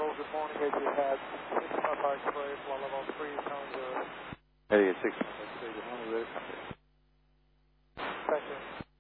Capital, good morning. If you had 6 Papa X-ray, flight level 370. Hey, 6 Papa X-ray, good morning, Rick. Thank you.